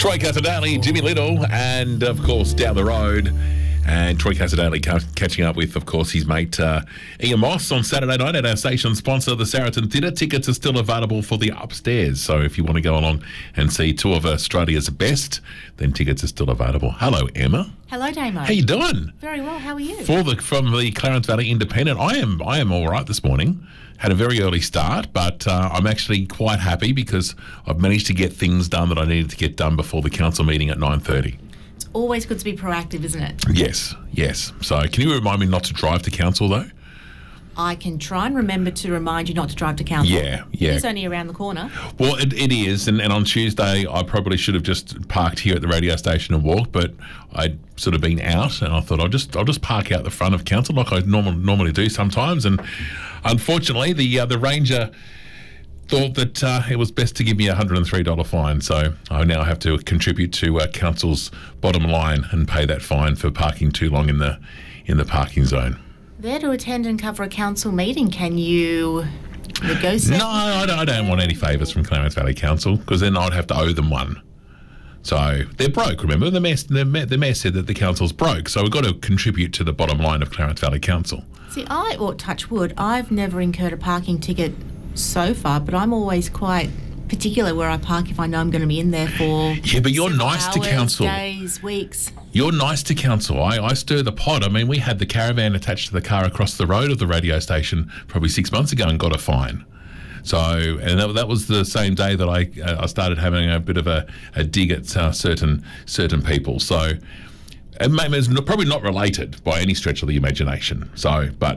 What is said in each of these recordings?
Troy Casadale, Jimmy Little, and of course down the road. And Troy Casadale catching up with, of course, his mate Ian Moss on Saturday night at our station sponsor, the Saracen Theatre. Tickets are still available for the Upstairs. So if you want to go along and see two of Australia's best, then tickets are still available. Hello, Emma. Hello, Damo. How you doing? Very well. How are you? From the Clarence Valley Independent, I am all right this morning. Had a very early start, but I'm actually quite happy because I've managed to get things done that I needed to get done before the council meeting at 9:30. It's always good to be proactive, isn't it? Yes. So can you remind me not to drive to council, though? I can try and remember to remind you not to drive to council. Yeah. It's only around the corner. Well, it is, and on Tuesday I probably should have just parked here at the radio station and walked, but I'd sort of been out, and I thought I'll just park out the front of council like I normally do sometimes, and unfortunately the ranger thought that it was best to give me a $103 fine, so I now have to contribute to council's bottom line and pay that fine for parking too long in the parking zone. There to attend and cover a council meeting. Can you negotiate? No, I don't want any favours from Clarence Valley Council because then I'd have to owe them one. So they're broke, remember? The mayor said that the council's broke, so we've got to contribute to the bottom line of Clarence Valley Council. See, touch wood, I've never incurred a parking ticket so far, but I'm always quite particular where I park if I know I'm going to be in there for but you're nice hours, to council. Days, weeks. You're nice to council. I stir the pot. I mean, we had the caravan attached to the car across the road of the radio station probably 6 months ago and got a fine. So, and that was the same day that I started having a bit of a dig at certain people. So, it's probably not related by any stretch of the imagination. So, but,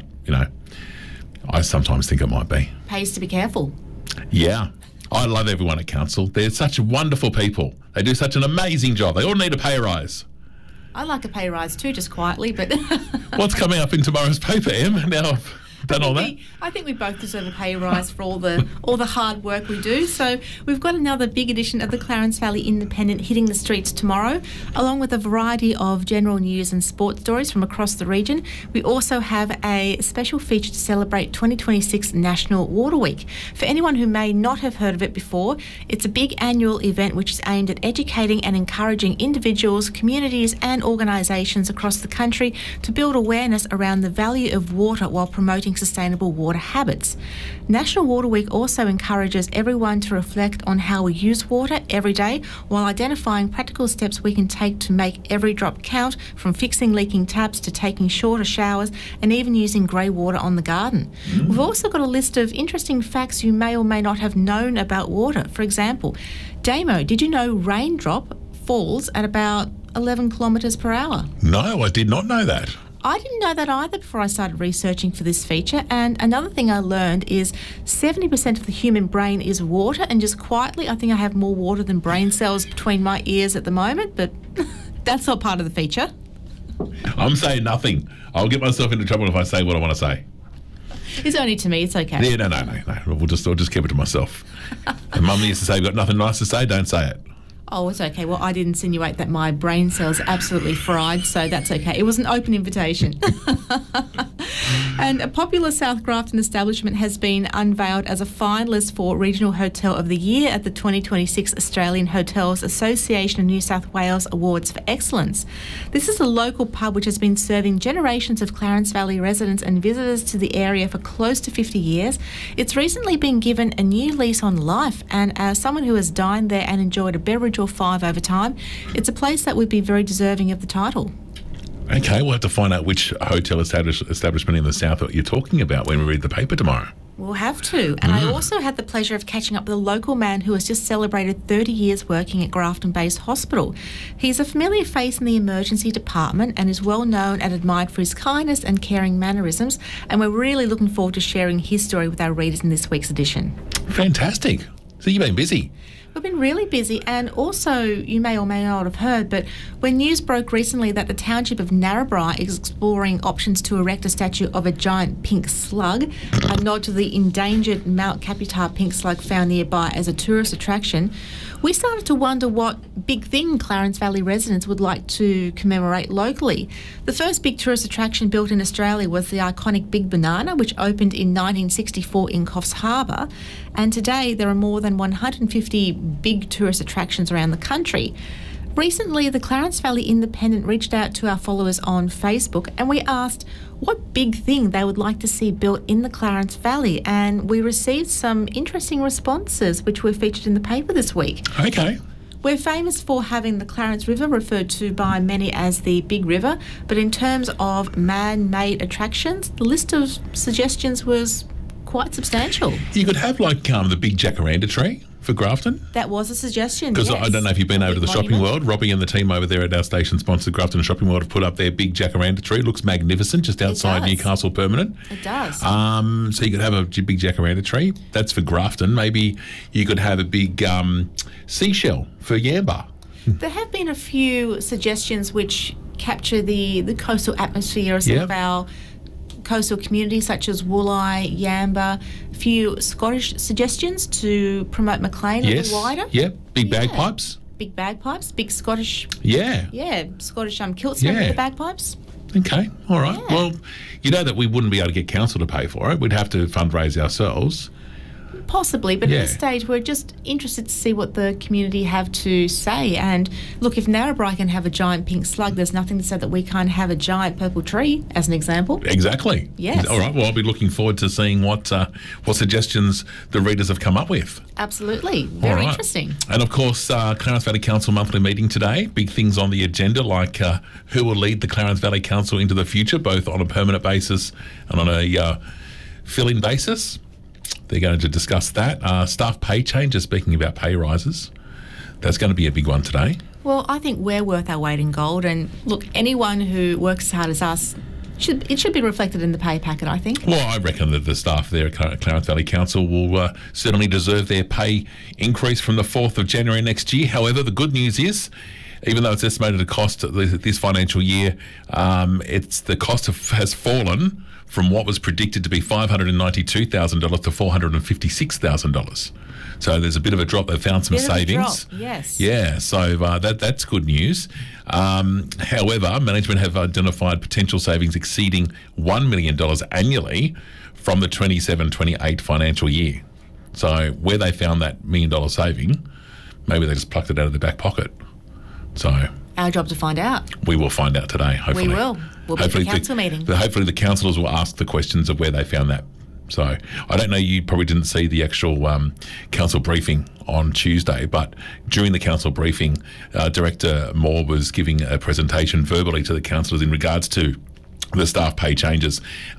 I sometimes think it might be. Pays to be careful. Yeah. I love everyone at council. They're such wonderful people. They do such an amazing job. They all need a pay rise. I'd like a pay rise too, just quietly, but... What's coming up in tomorrow's paper, Em? Now I've done all that. I think we both deserve a pay rise for all the hard work we do. So we've got another big edition of the Clarence Valley Independent hitting the streets tomorrow, along with a variety of general news and sports stories from across the region. We also have a special feature to celebrate 2026 National Water Week. For anyone who may not have heard of it before, it's a big annual event which is aimed at educating and encouraging individuals, communities and organisations across the country to build awareness around the value of water while promoting sustainable water habits. National Water Week also encourages everyone to reflect on how we use water every day while identifying practical steps we can take to make every drop count, from fixing leaking taps to taking shorter showers and even using grey water on the garden. We've also got a list of interesting facts you may or may not have known about water. For example, Damo, did you know raindrop falls at about 11 kilometres per hour? No, I did not know that. I didn't know that either before I started researching for this feature. And another thing I learned is 70% of the human brain is water, and just quietly, I think I have more water than brain cells between my ears at the moment, but that's not part of the feature. I'm saying nothing. I'll get myself into trouble if I say what I want to say. It's only to me, it's okay. Yeah, no. I'll just keep it to myself. And Mum used to say, "You've got nothing nice to say, don't say it." Oh, it's okay. Well, I did insinuate that my brain cells are absolutely fried, so that's okay. It was an open invitation. And a popular South Grafton establishment has been unveiled as a finalist for Regional Hotel of the Year at the 2026 Australian Hotels Association of New South Wales Awards for Excellence. This is a local pub which has been serving generations of Clarence Valley residents and visitors to the area for close to 50 years. It's recently been given a new lease on life, and as someone who has dined there and enjoyed a beverage or five over time, it's a place that would be very deserving of the title. Okay, we'll have to find out which hotel establishment in the south that you're talking about when we read the paper tomorrow. We'll have to. And I also had the pleasure of catching up with a local man who has just celebrated 30 years working at Grafton-based hospital. He's a familiar face in the emergency department and is well known and admired for his kindness and caring mannerisms, and we're really looking forward to sharing his story with our readers in this week's edition. Fantastic. So you've been busy. We've been really busy, and also, you may or may not have heard, but when news broke recently that the township of Narrabri is exploring options to erect a statue of a giant pink slug, a nod to the endangered Mount Capitar pink slug found nearby as a tourist attraction, we started to wonder what big thing Clarence Valley residents would like to commemorate locally. The first big tourist attraction built in Australia was the iconic Big Banana, which opened in 1964 in Coffs Harbour, and today there are more than 150 big tourist attractions around the country. Recently, the Clarence Valley Independent reached out to our followers on Facebook and we asked what big thing they would like to see built in the Clarence Valley, and we received some interesting responses which were featured in the paper this week. Okay. We're famous for having the Clarence River referred to by many as the Big River, but in terms of man-made attractions, the list of suggestions was quite substantial. You could have like the big jacaranda tree for Grafton. That was a suggestion, Because yes. I don't know if you've been over to the shopping world. Robbie and the team over there at our station-sponsored Grafton Shopping World have put up their big jacaranda tree. It looks magnificent just outside does. Newcastle Permanent. It does. So you could have a big jacaranda tree. That's for Grafton. Maybe you could have a big seashell for Yamba. There have been a few suggestions which capture the coastal atmosphere of some of our coastal communities such as Wooleye, Yamba, a few Scottish suggestions to promote Maclean a little wider. Yep. Big bagpipes. Big bagpipes, big Scottish, Yeah. Scottish kilts with the bagpipes. Okay. All right. Yeah. Well, you know that we wouldn't be able to get council to pay for it. We'd have to fundraise ourselves. Possibly, but at this stage we're just interested to see what the community have to say. And look, if Narrabri can have a giant pink slug, there's nothing to say that we can't have a giant purple tree, as an example. Exactly. Yes. All right. Well, I'll be looking forward to seeing what suggestions the readers have come up with. Absolutely. Very interesting. And of course, Clarence Valley Council monthly meeting today. Big things on the agenda, like who will lead the Clarence Valley Council into the future, both on a permanent basis and on a fill-in basis. They're going to discuss that. Staff pay changes, speaking about pay rises. That's going to be a big one today. Well, I think we're worth our weight in gold. And look, anyone who works as hard as us, it should be reflected in the pay packet, I think. Well, I reckon that the staff there at Clarence Valley Council will certainly deserve their pay increase from the 4th of January next year. However, the good news is, even though it's estimated to cost this financial year, the cost has fallen from what was predicted to be $592,000 to $456,000. So there's a bit of a drop. They've found some savings. Yes. Yeah, so that's good news. However, management have identified potential savings exceeding $1 million annually from the 27-28 financial year. So where they found that $1 million saving, maybe they just plucked it out of their back pocket. So our job to find out. We will find out today, hopefully. We will. We'll be at the council meeting. Hopefully the councillors will ask the questions of where they found that. So I don't know, you probably didn't see the actual council briefing on Tuesday, but during the council briefing, Director Moore was giving a presentation verbally to the councillors in regards to the staff pay changes,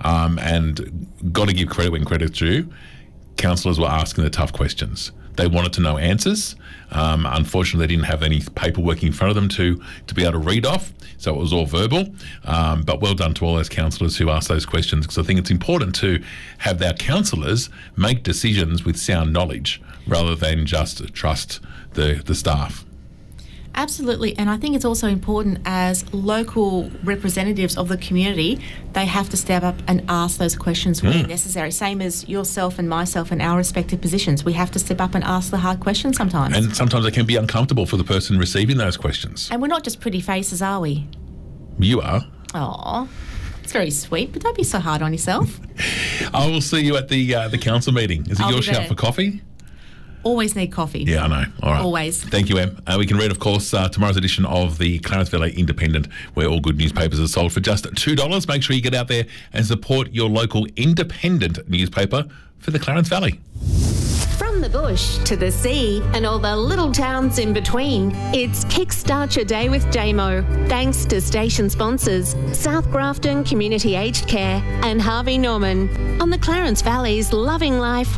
and got to give credit when credit's due. Councillors were asking the tough questions. They wanted to know answers. Unfortunately, they didn't have any paperwork in front of them to be able to read off, so it was all verbal. But well done to all those councillors who asked those questions, because I think it's important to have our councillors make decisions with sound knowledge rather than just trust the staff. Absolutely, and I think it's also important as local representatives of the community, they have to step up and ask those questions where necessary. Same as yourself and myself in our respective positions. We have to step up and ask the hard questions sometimes. And sometimes it can be uncomfortable for the person receiving those questions. And we're not just pretty faces, are we? You are. Aw, it's very sweet, but don't be so hard on yourself. I will see you at the council meeting. Is it your shout for coffee? Always need coffee. Yeah, I know. All right. Always. Thank you, Em. We can read, of course, tomorrow's edition of the Clarence Valley Independent, where all good newspapers are sold for just $2. Make sure you get out there and support your local independent newspaper for the Clarence Valley. From the bush to the sea and all the little towns in between, it's Kickstart Your Day with Damo. Thanks to station sponsors South Grafton Community Aged Care and Harvey Norman on the Clarence Valley's Loving Life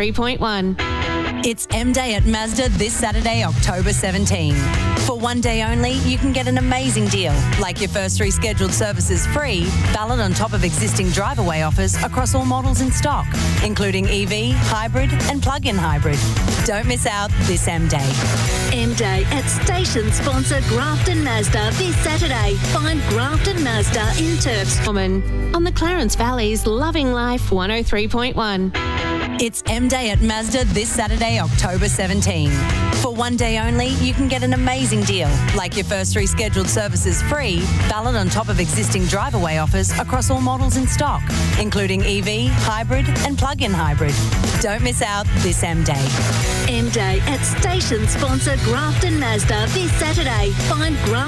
103.1. It's M-Day at Mazda this Saturday, October 17. For one day only, you can get an amazing deal, like your first 3 scheduled services free, valid on top of existing drive-away offers across all models in stock, including EV, hybrid and plug-in hybrid. Don't miss out this M-Day. M-Day at station sponsor Grafton Mazda this Saturday. Find Grafton Mazda in Turfs on the Clarence Valley's Loving Life 103.1. It's M-Day at Mazda this Saturday, October 17. For one day only, you can get an amazing deal, like your first 3 scheduled services free, valid on top of existing drive-away offers across all models in stock, including EV, hybrid and plug-in hybrid. Don't miss out this M-Day. M-Day at station sponsor Grafton Mazda this Saturday. Find Grafton